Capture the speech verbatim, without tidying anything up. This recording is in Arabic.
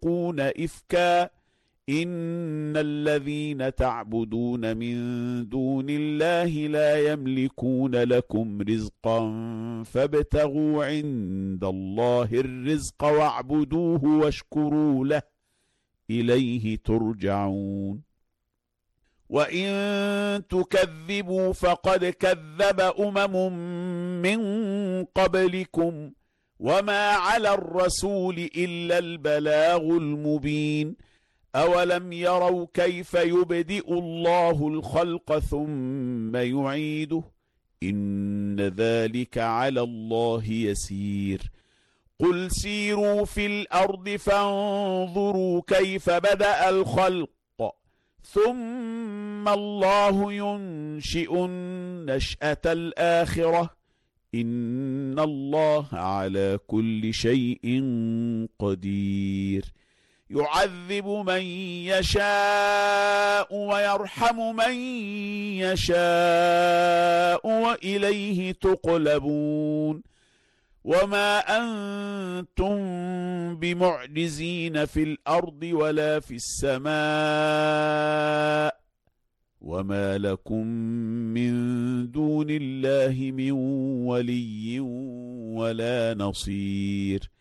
يفترقون إفكا إن الذين تعبدون من دون الله لا يملكون لكم رزقا فابتغوا عند الله الرزق واعبدوه واشكروا له إليه ترجعون. وإن تكذبوا فقد كذب أمم من قبلكم وما على الرسول إلا البلاغ المبين. أولم يروا كيف يبدئ الله الخلق ثم يعيده إن ذلك على الله يسير. قل سيروا في الأرض فانظروا كيف بدأ الخلق ثم الله ينشئ النشأة الآخرة إن الله على كل شيء قدير. يعذب من يشاء ويرحم من يشاء وإليه تقلبون. وما أنتم بمعجزين في الأرض ولا في السماء وما لكم من دون الله من ولي ولا نصير.